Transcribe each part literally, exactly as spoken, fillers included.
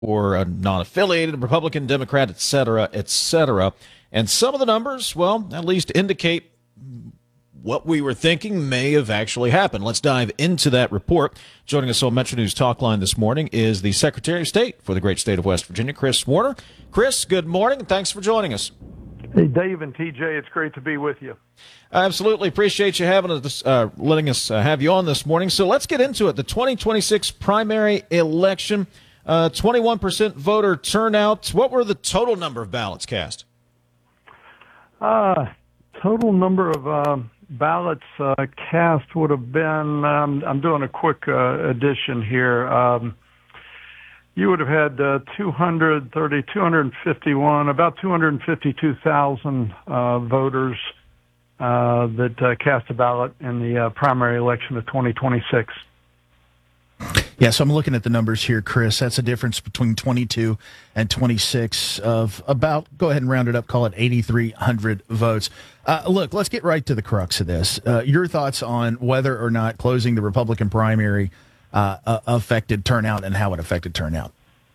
or a non-affiliated Republican, Democrat, et cetera, et cetera. And some of the numbers, well, at least indicate what we were thinking may have actually happened. Let's dive into that report. Joining us on Metro News Talk Line this morning is the Secretary of State for the great state of West Virginia, Chris Warner. Chris, good morning, and thanks for joining us. Hey, Dave and T J, it's great to be with you. I absolutely appreciate you having us, uh, letting us uh, have you on this morning. So let's get into it. The twenty twenty-six primary election, uh, twenty-one percent voter turnout. What were the total number of ballots cast? Uh, total number of uh, ballots uh, cast would have been, um, I'm doing a quick uh, addition here. Um, you would have had uh, two hundred thirty, two hundred fifty-one, about two hundred fifty-two thousand uh, voters uh, that uh, cast a ballot in the uh, primary election of twenty twenty-six. Yeah, so I'm looking at the numbers here, Chris. That's a difference between twenty-two and twenty-six of about, go ahead and round it up, call it eighty-three hundred votes. Uh, look, let's get right to the crux of this. Uh, your thoughts on whether or not closing the Republican primary uh, uh, affected turnout and how it affected turnout.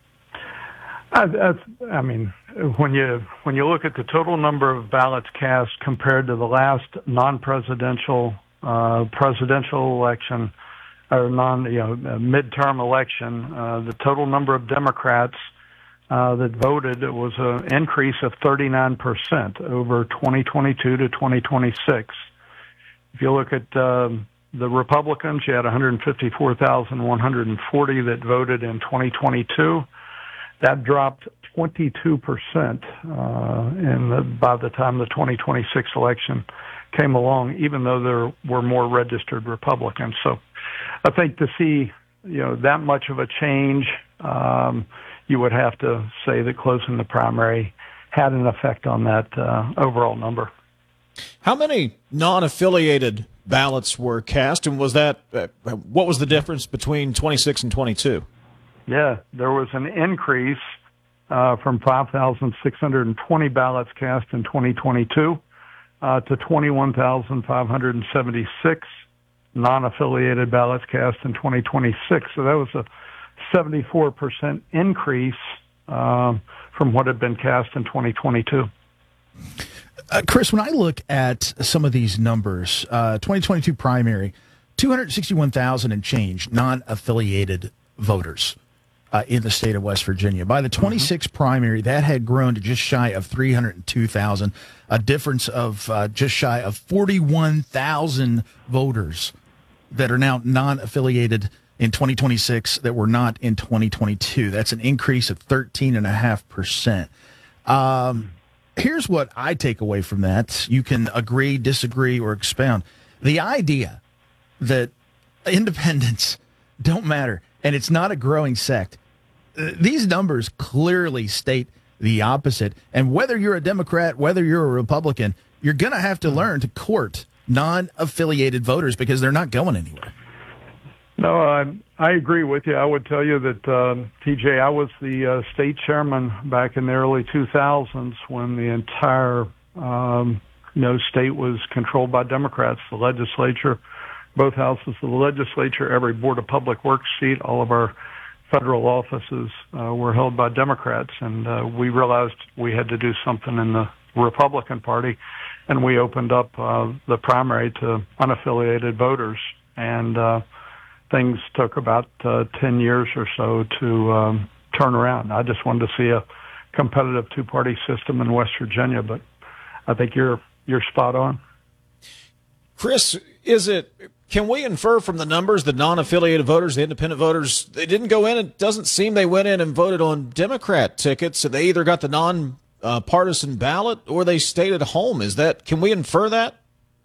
I, that's, I mean, when you when you look at the total number of ballots cast compared to the last non-presidential uh, presidential election, or non, you know, midterm election, uh, the total number of Democrats uh, that voted was an increase of thirty-nine percent over twenty twenty-two to twenty twenty-six. If you look at uh, the Republicans, you had one hundred fifty-four thousand one hundred forty that voted in twenty twenty-two. That dropped twenty-two percent uh, in the, by the time the twenty twenty-six election came along, even though there were more registered Republicans. So I think to see, you know, that much of a change, um, you would have to say that closing the primary had an effect on that uh, overall number. How many non-affiliated ballots were cast, and was that uh, what was the difference between twenty-six and twenty-two? Yeah, there was an increase uh, from five thousand six hundred twenty ballots cast in twenty twenty-two uh, to twenty-one thousand five hundred seventy-six non-affiliated ballots cast in twenty twenty-six. So that was a seventy-four percent increase um, from what had been cast in twenty twenty-two. Uh, Chris, when I look at some of these numbers, uh, twenty twenty-two primary, two hundred sixty-one thousand and change non-affiliated voters uh, in the state of West Virginia. By the twenty-six mm-hmm. primary, that had grown to just shy of three hundred two thousand, a difference of uh, just shy of forty-one thousand voters that are now non-affiliated in twenty twenty-six that were not in twenty twenty-two. That's an increase of thirteen point five percent. Um, here's what I take away from that. You can agree, disagree, or expound. The idea that independents don't matter and it's not a growing sect, uh, these numbers clearly state the opposite. And whether you're a Democrat, whether you're a Republican, you're going to have to learn to court non-affiliated voters because they're not going anywhere. No, I, I agree with you. I would tell you that, uh, T J, I was the uh, state chairman back in the early two thousands when the entire um, you know, state was controlled by Democrats, the legislature, both houses of the legislature, every Board of Public Works seat, all of our federal offices uh, were held by Democrats, and uh, we realized we had to do something in the Republican Party, and we opened up uh, the primary to unaffiliated voters, and uh, things took about uh, ten years or so to um, turn around. I just wanted to see a competitive two-party system in West Virginia, but I think you're you're spot on. Chris, is it, can we infer from the numbers the non-affiliated voters, the independent voters, they didn't go in, it doesn't seem they went in and voted on Democrat tickets, so they either got the non-partisan ballot or they stayed at home. Is that, can we infer that?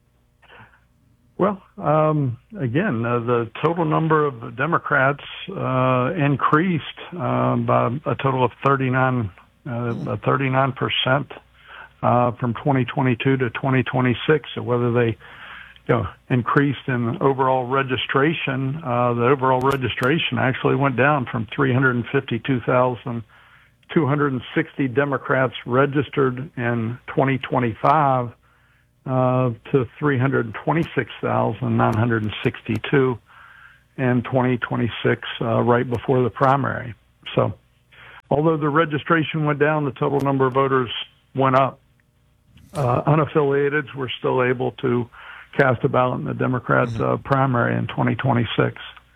Well, um, again, uh, the total number of Democrats uh, increased uh, by a total of thirty-nine, uh, thirty-nine percent uh, from twenty twenty-two to twenty twenty-six. So whether they you know, increased in overall registration, uh, the overall registration actually went down from three hundred fifty-two thousand two hundred sixty Democrats registered in twenty twenty-five uh, to three hundred twenty-six thousand nine hundred sixty-two in twenty twenty-six, uh, right before the primary. So although the registration went down, the total number of voters went up. Uh, unaffiliateds were still able to cast a ballot in the Democrat mm-hmm. uh, primary in twenty twenty-six,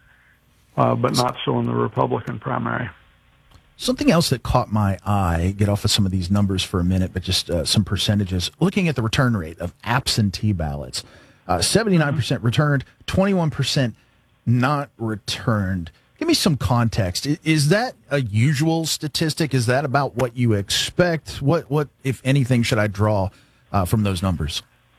uh, but not so in the Republican primary. Something else that caught my eye, get off of some of these numbers for a minute, but just uh, some percentages. Looking at the return rate of absentee ballots, uh, seventy-nine percent returned, twenty-one percent not returned. Give me some context. Is that a usual statistic? Is that about what you expect? What, what if anything, should I draw uh, from those numbers?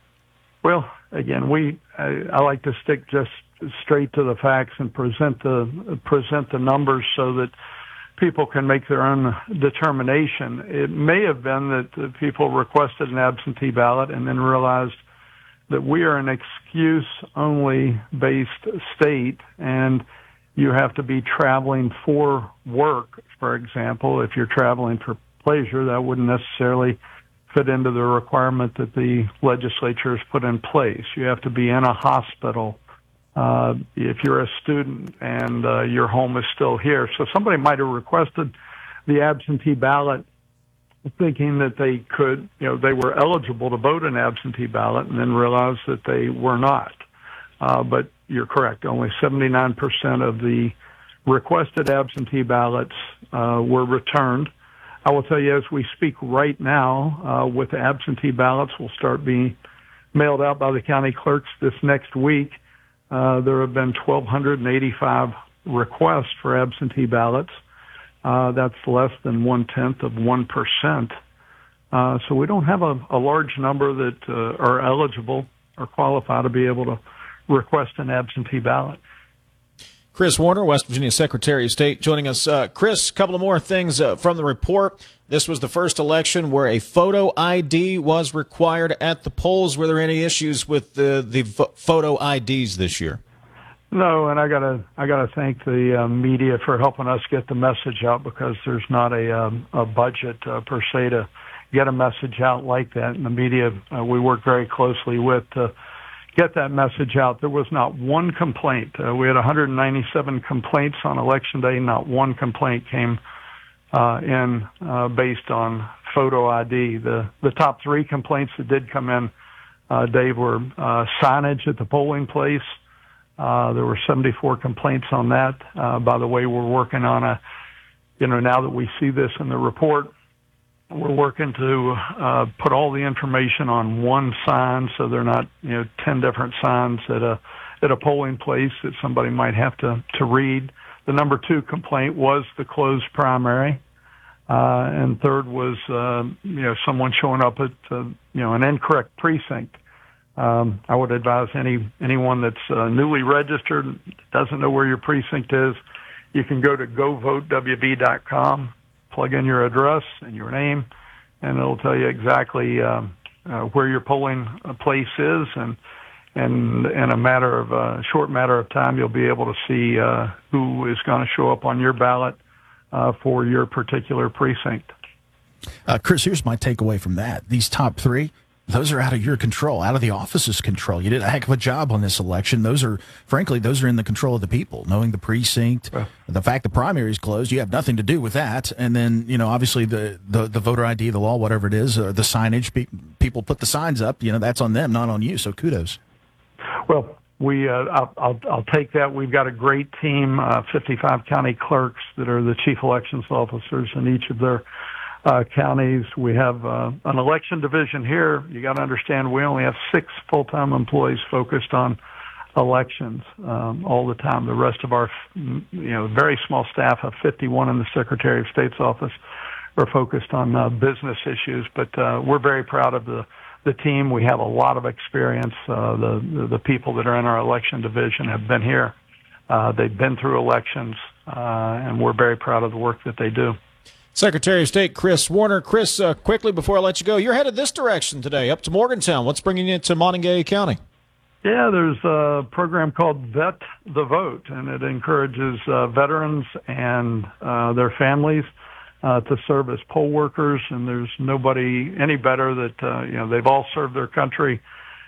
Well, again, we I, I like to stick just straight to the facts and present the present the numbers so that people can make their own determination. It may have been that the people requested an absentee ballot and then realized that we are an excuse-only based state, and you have to be traveling for work, for example. If you're traveling for pleasure, that wouldn't necessarily fit into the requirement that the legislature has put in place. You have to be in a hospital Uh, if you're a student and uh, your home is still here. So somebody might have requested the absentee ballot thinking that they could, you know, they were eligible to vote an absentee ballot and then realized that they were not. Uh, but you're correct. Only seventy-nine percent of the requested absentee ballots uh, were returned. I will tell you, as we speak right now, uh, with the absentee ballots will start being mailed out by the county clerks this next week. Uh, there have been one thousand two hundred eighty-five requests for absentee ballots. Uh, that's less than one-tenth of one percent. Uh, so we don't have a, a large number that uh, are eligible or qualify to be able to request an absentee ballot. Chris Warner, West Virginia Secretary of State, joining us. Uh, Chris, a couple of more things uh, from the report. This was the first election where a photo I D was required at the polls. Were there any issues with the the photo I Ds this year? No, and I gotta I gotta thank the uh, media for helping us get the message out, because there's not a um, a budget uh, per se to get a message out like that. And the media uh, we work very closely with to get that message out. There was not one complaint. Uh, we had one hundred ninety-seven complaints on Election Day. Not one complaint came uh, in uh, based on photo I D. The the top three complaints that did come in, uh, Dave, were uh, signage at the polling place. Uh, there were seventy-four complaints on that. Uh, by the way, we're working on a, you know, now that we see this in the report, we're working to uh, put all the information on one sign, so they're not, you know, ten different signs at a at a polling place that somebody might have to to read. The number two complaint was the closed primary, uh, and third was uh, you know someone showing up at uh, you know an incorrect precinct. Um, I would advise any anyone that's uh, newly registered, doesn't know where your precinct is, you can go to go vote w v dot com. Plug in your address and your name, and it'll tell you exactly um, uh, where your polling place is, and and in a matter of a uh, short matter of time, you'll be able to see uh, who is going to show up on your ballot uh, for your particular precinct. Uh, Chris, here's my takeaway from that: these top three, those are out of your control, out of the office's control. You did a heck of a job on this election. Those are, frankly, those are in the control of the people, knowing the precinct, well, the fact the primary is closed. You have nothing to do with that. And then, you know, obviously the, the, the voter I D, the law, whatever it is, or the signage, pe- people put the signs up, you know, that's on them, not on you. So kudos. Well, we, uh, I'll, I'll, I'll take that. We've got a great team, uh, fifty-five county clerks that are the chief elections officers in each of their Uh, counties. We have uh, an election division here. You got to understand, we only have six full-time employees focused on elections um, all the time. The rest of our, you know, very small staff of fifty-one in the Secretary of State's office are focused on uh, business issues. But uh, we're very proud of the the team. We have a lot of experience. Uh, the, the the people that are in our election division have been here. Uh, they've been through elections, uh, and we're very proud of the work that they do. Secretary of State Chris Warner. Chris, uh, quickly before I let you go, you're headed this direction today, up to Morgantown. What's bringing you to Montague County? Yeah, there's a program called Vet the Vote, and it encourages uh, veterans and uh, their families uh, to serve as poll workers. And there's nobody any better that, uh, you know, they've all served their country.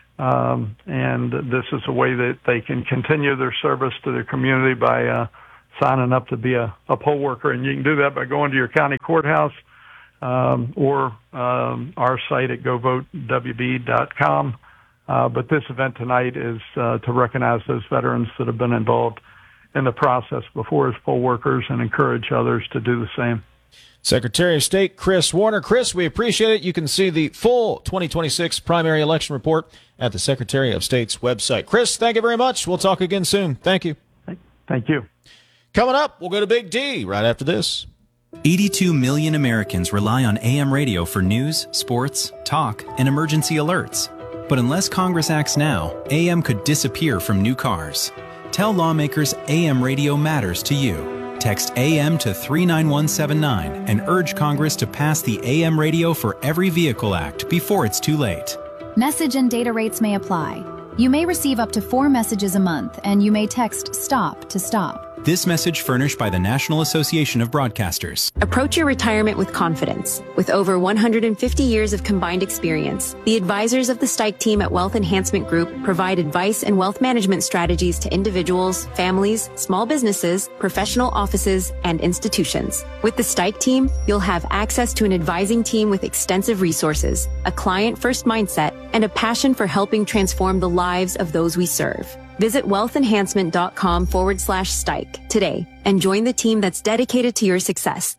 Um, and this is a way that they can continue their service to their community by uh, signing up to be a, a poll worker. And you can do that by going to your county courthouse um, or um, our site at go vote w b dot com. Uh, but this event tonight is uh, to recognize those veterans that have been involved in the process before as poll workers and encourage others to do the same. Secretary of State Chris Warner. Chris, we appreciate it. You can see the full twenty twenty-six primary election report at the Secretary of State's website. Chris, thank you very much. We'll talk again soon. Thank you. Thank you. Coming up, we'll go to Big D right after this. eighty-two million Americans rely on A M radio for news, sports, talk, and emergency alerts. But unless Congress acts now, A M could disappear from new cars. Tell lawmakers A M radio matters to you. Text A M to three nine one seven nine and urge Congress to pass the A M Radio for Every Vehicle Act before it's too late. Message and data rates may apply. You may receive up to four messages a month, and you may text STOP to stop. This message furnished by the National Association of Broadcasters. Approach your retirement with confidence. With over one hundred fifty years of combined experience, the advisors of the Stike team at Wealth Enhancement Group provide advice and wealth management strategies to individuals, families, small businesses, professional offices, and institutions. With the Stike team, you'll have access to an advising team with extensive resources, a client-first mindset, and a passion for helping transform the lives of those we serve. Visit wealthenhancement.com forward slash Stike today and join the team that's dedicated to your success.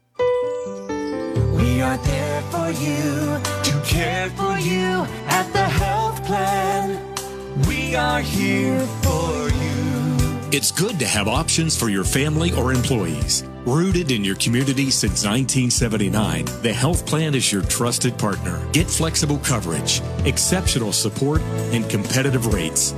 We are there for you, to care for you at the health plan. We are here for you. It's good to have options for your family or employees. Rooted in your community since nineteen seventy-nine, the health plan is your trusted partner. Get flexible coverage, exceptional support, and competitive rates.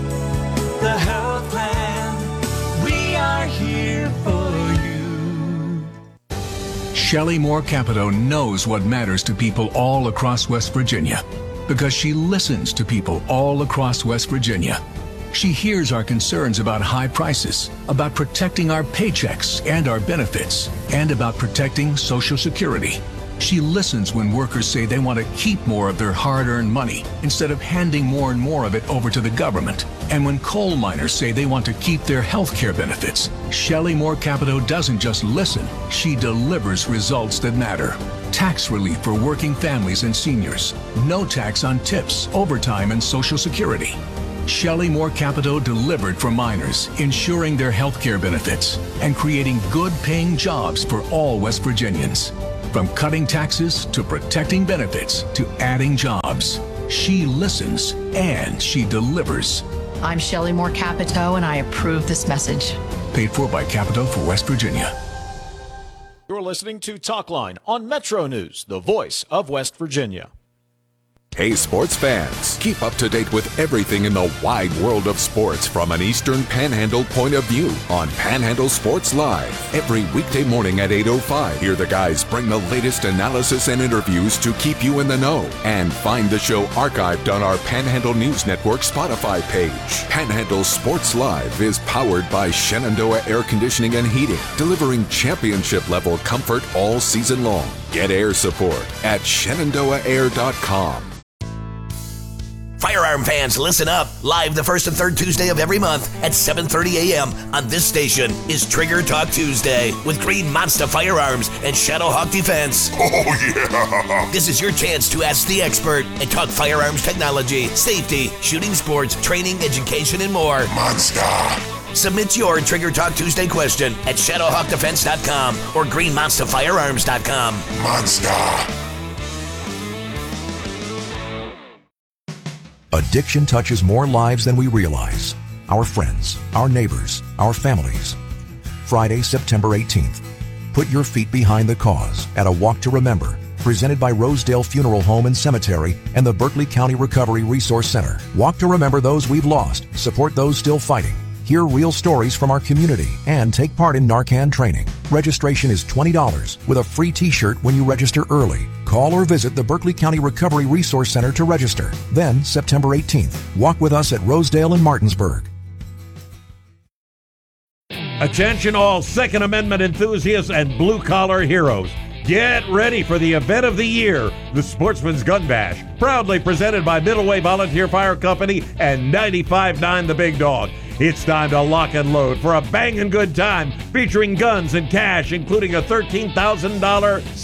The health plan, we are here for you. Shelley Moore Capito knows what matters to people all across West Virginia because she listens to people all across West Virginia. She hears our concerns about high prices, about protecting our paychecks and our benefits, and about protecting Social Security. She listens when workers say they want to keep more of their hard-earned money instead of handing more and more of it over to the government. And when coal miners say they want to keep their health care benefits, Shelley Moore Capito doesn't just listen, she delivers results that matter. Tax relief for working families and seniors. No tax on tips, overtime, and Social Security. Shelley Moore Capito delivered for miners, ensuring their health care benefits and creating good-paying jobs for all West Virginians. From cutting taxes to protecting benefits to adding jobs, she listens and she delivers. I'm Shelley Moore Capito, and I approve this message. Paid for by Capito for West Virginia. You're listening to Talkline on Metro News, the voice of West Virginia. Hey, sports fans, keep up to date with everything in the wide world of sports from an Eastern Panhandle point of view on Panhandle Sports Live. Every weekday morning at eight oh five, hear the guys bring the latest analysis and interviews to keep you in the know. And find the show archived on our Panhandle News Network Spotify page. Panhandle Sports Live is powered by Shenandoah Air Conditioning and Heating, delivering championship-level comfort all season long. Get air support at shenandoah air dot com. Firearm fans, listen up. Live the first and third Tuesday of every month at seven thirty a.m. on this station is Trigger Talk Tuesday with Green Monster Firearms and Shadowhawk Defense. Oh, yeah! This is your chance to ask the expert and talk firearms technology, safety, shooting sports, training, education, and more. Monster! Submit your Trigger Talk Tuesday question at shadowhawk defense dot com or green monster firearms dot com. Monster! Addiction touches more lives than we realize. Our friends, our neighbors, our families. Friday, September eighteenth. Put your feet behind the cause at a Walk to Remember, presented by Rosedale Funeral Home and Cemetery and the Berkeley County Recovery Resource Center. Walk to remember those we've lost, support those still fighting, hear real stories from our community, and take part in Narcan training. Registration is twenty dollars with a free t-shirt when you register early. Call or visit the Berkeley County Recovery Resource Center to register. Then, September eighteenth, walk with us at Rosedale and Martinsburg. Attention all Second Amendment enthusiasts and blue-collar heroes. Get ready for the event of the year, the Sportsman's Gun Bash, proudly presented by Middleway Volunteer Fire Company and ninety-five point nine The Big Dog. It's time to lock and load for a banging good time featuring guns and cash, including a thirteen thousand dollars